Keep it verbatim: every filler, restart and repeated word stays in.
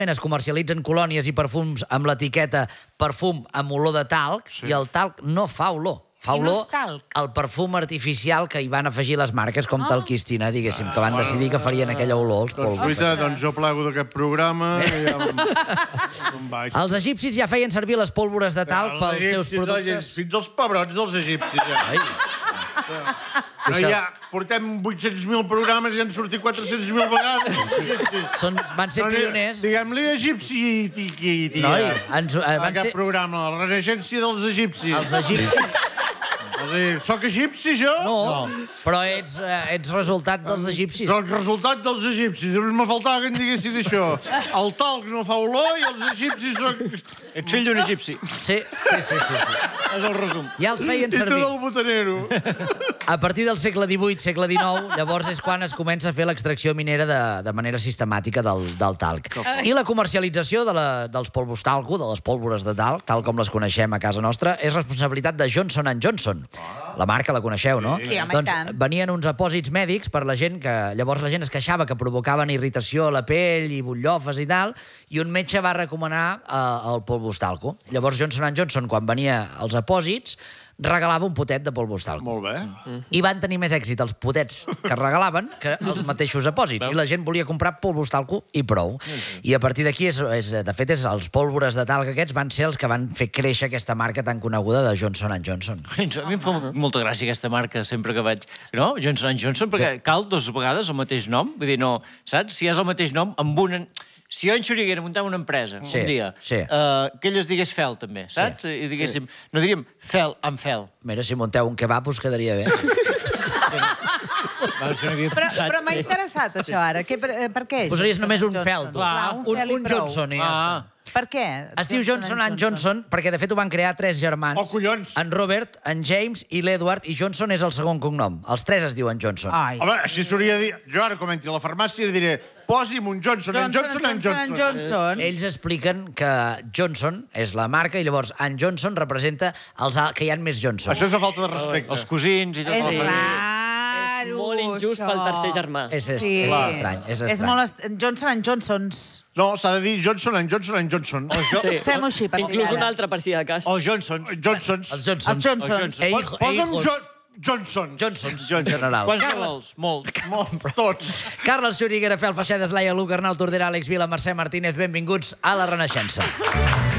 es comercialitzen colònies i perfums amb l'etiqueta perfum amb olor de talc, i el talc no fa olor. Fa olor al perfum artificial que hi van afegir les marques, com Talquistina, diguéssim, que van decidir que farien aquella olor als polvos. Doncs, guaita, doncs jo plego d'aquest programa i ja em vaig. Els egipcis ja feien servir les pólvores de talc pels seus productes. Fins els pebrots dels egipcis, ja. No, ja portem vuit-cents mil programes i han sortit quatre-cents mil vegades. Van ser pioners. Diguem-li egipci i tia. Noi, ens... Aquest programa, la regència dels egipcis. Els egipcis... Soc egipci, jo? No, però ets resultat dels egipcis. Soc resultat dels egipcis. Me faltava que em diguessin això. El talc no fa olor i els egipcis soc... Ets fill d'un egipci. Sí, sí, sí. És el resum. Ja els feien servir. I tu del botanero. A partir del segle divuit, segle dinou, llavors és quan es comença a fer l'extracció minera de manera sistemàtica del talc. I la comercialització dels polvos talco, de les pólvores de talc, tal com les coneixem a casa nostra, és responsabilitat de Johnson and Johnson. La marca la coneixeu, no? Sí, home, i tant. Doncs venien uns apòsits mèdics per la gent que... Llavors la gent es queixava que provocaven irritació a la pell i butllofes i tal, i un metge va recomanar el polvos talco. Llavors Johnson and Johnson, quan venia els apòsits, regalava un potet de polvos talco. Molt bé. I van tenir més èxit els potets que regalaven que els mateixos apòsits. I la gent volia comprar polvos talco i prou. I a partir d'aquí, de fet, els pólvores de talc aquests van ser els que van fer créixer aquesta marca tan coneguda de Johnson and Johnson. A mi em fa molta gràcia aquesta marca sempre que vaig... No? Johnson and Johnson, perquè cal dues vegades el mateix nom. Vull dir, no... Saps? Si és el mateix nom, amb una... Si jo en Xuriguera muntava una empresa un dia, que ell es digués Fel, també, saps? I diguéssim, no diríem Fel amb Fel. Mira, si munteu un kebab us quedaria bé. Però m'ha interessat, això, ara. Per què? Posaries només un Fel, tu. Un Johnson, i ja està. Per què? Es diu Johnson and Johnson perquè, de fet, ho van crear tres germans. Oh, collons! En Robert, en James i l'Edward, i Johnson és el segon cognom. Els tres es diuen Johnson. Home, així s'hauria de dir... Jo ara, com entri a la farmàcia, diré posi'm un Johnson and Johnson and Johnson. Ells expliquen que Johnson és la marca i llavors en Johnson representa que hi ha més Johnson. Això és una falta de respecte. Els cosins i tot. És raro, És molt injust pel tercer germà. És estrany, és estrany. És molt... Johnson and Johnsons. No, s'ha de dir Johnson and Johnson and Johnson. Fem-ho així, per Inclús un altre, per si de cas. O Johnsons. Johnsons. Els Johnsons. Els Johnsons. Posa'm Johnsons. Johnsons, en general. Quants vols? Molts. Tots. Carles Xuriguera, Fel Feixedes, Laia Luc, Arnau Tordera, Àlex Vila, Mercè Martínez, benvinguts a La Renaixença.